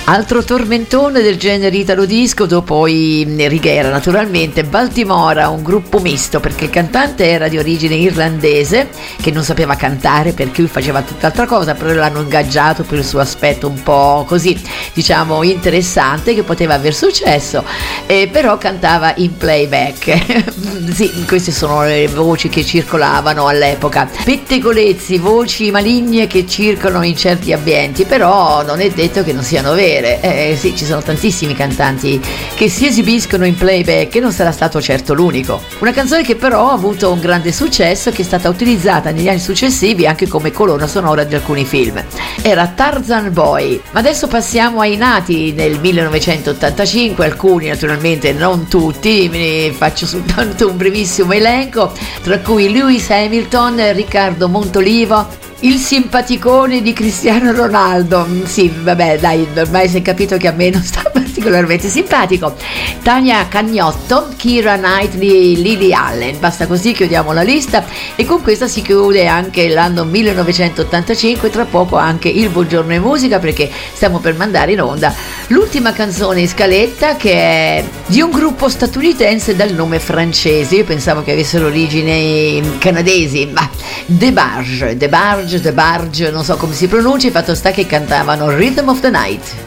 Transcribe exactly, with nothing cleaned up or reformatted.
Altro tormentone del genere italo disco dopo i Rigera, naturalmente Baltimora, un gruppo misto perché il cantante era di origine irlandese che non sapeva cantare perché lui faceva tutt'altra cosa, però l'hanno ingaggiato per il suo aspetto un po' così, diciamo, interessante, che poteva aver successo, eh, però cantava in playback. Sì, queste sono le voci che circolavano all'epoca, pettegolezzi, voci maligne che circolano in certi ambienti, però non è detto che non siano vere. Eh, sì, ci sono tantissimi cantanti che si esibiscono in playback e non sarà stato certo l'unico. Una canzone che però ha avuto un grande successo, che è stata utilizzata negli anni successivi anche come colonna sonora di alcuni film. Era Tarzan Boy. Ma adesso passiamo ai nati nel millenovecentottantacinque, alcuni naturalmente, non tutti, ne faccio soltanto un brevissimo elenco, tra cui Lewis Hamilton, Riccardo Montolivo, il simpaticone di Cristiano Ronaldo, sì vabbè dai, ormai si è capito che a me non sta particolarmente simpatico, Tania Cagnotto, Keira Knightley, Lily Allen. Basta, così chiudiamo la lista e con questa si chiude anche l'anno millenovecentottantacinque, tra poco anche il Buongiorno in Musica perché stiamo per mandare in onda l'ultima canzone in scaletta, che è di un gruppo statunitense dal nome francese, io pensavo che avessero origini canadesi, ma The Barge, The Barge, The Barge, non so come si pronuncia, fatto sta che cantavano Rhythm of the Night.